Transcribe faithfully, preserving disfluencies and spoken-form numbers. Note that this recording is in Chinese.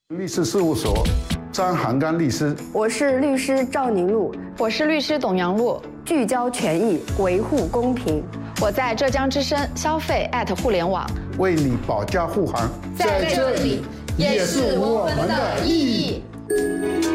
律师事务所张涵刚律师， 我是律师赵宁露， 我是律师董阳露， 聚焦权益，维护公平。 我在浙江之声消费互联网， 为你保驾护航， 在这里也是我们的意义。